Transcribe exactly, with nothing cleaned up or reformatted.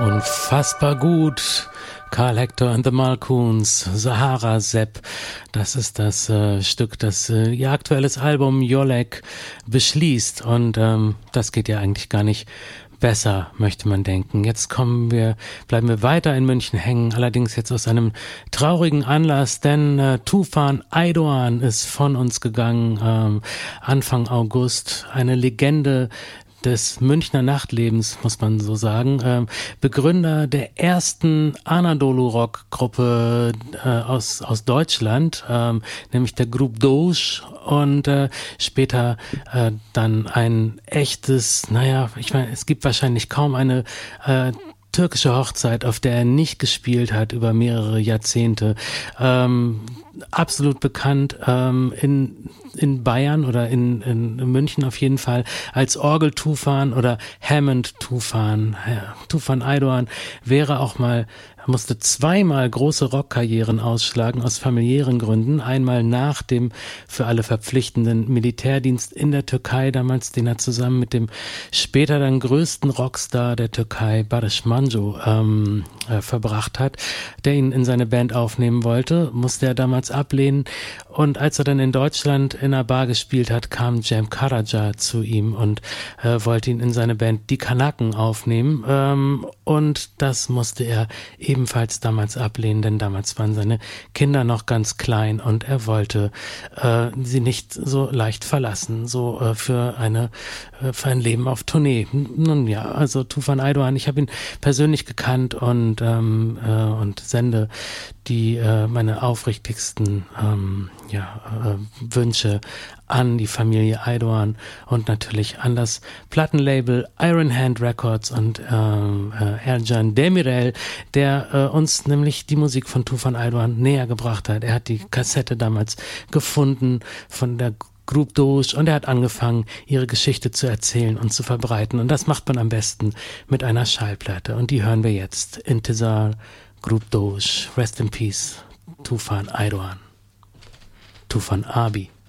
Unfassbar gut. Karl Hector and the Malkoons, Sahara Sepp, das ist das äh, Stück, das äh, ihr aktuelles Album Jolek beschließt und ähm, das geht ja eigentlich gar nicht besser, möchte man denken. Jetzt kommen wir, bleiben wir weiter in München hängen, allerdings jetzt aus einem traurigen Anlass, denn äh, Tufan Aydoğan ist von uns gegangen, ähm, Anfang August, eine Legende des Münchner Nachtlebens, muss man so sagen. Ähm, Begründer der ersten Anadolu-Rock-Gruppe äh, aus aus Deutschland, ähm, nämlich der Grup Doğuş und äh, später äh, dann ein echtes, naja, ich meine, es gibt wahrscheinlich kaum eine äh, türkische Hochzeit, auf der er nicht gespielt hat über mehrere Jahrzehnte. Ähm, absolut bekannt ähm, in in Bayern oder in, in München auf jeden Fall als Orgel-Tufan oder Hammond-Tufan. Tufan Aydoğan wäre auch mal, musste zweimal große Rockkarrieren ausschlagen aus familiären Gründen. Einmal nach dem für alle verpflichtenden Militärdienst in der Türkei damals, den er zusammen mit dem später dann größten Rockstar der Türkei, Barış Manço, ähm, äh, verbracht hat, der ihn in seine Band aufnehmen wollte, musste er damals ablehnen. Und als er dann in Deutschland in einer Bar gespielt hat, kam Cem Karaca zu ihm und äh, wollte ihn in seine Band Die Kanaken aufnehmen. Ähm, und das musste er ebenfalls damals ablehnen, denn damals waren seine Kinder noch ganz klein und er wollte äh, sie nicht so leicht verlassen, so äh, für eine äh, für ein Leben auf Tournee. Nun ja, also Tufan Aydoğan, ich habe ihn persönlich gekannt und ähm, äh, und sende die äh, meine aufrichtigsten ähm, ja, äh, Wünsche an die Familie Aydoğan und natürlich an das Plattenlabel Iron Hand Records und äh, äh, Ercan Demirel, der äh, uns nämlich die Musik von Tufan Aydoğan näher gebracht hat. Er hat die Kassette damals gefunden von der Grup Doğuş und er hat angefangen, ihre Geschichte zu erzählen und zu verbreiten. Und das macht man am besten mit einer Schallplatte. Und die hören wir jetzt. Intizar, Grup Doğuş, Rest in Peace, Tufan Aydoğan, Tufan Abi.